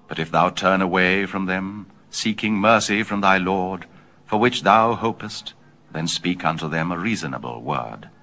But if thou turn away from them, seeking mercy from thy Lord, for which thou hopest, then speak unto them a reasonable word.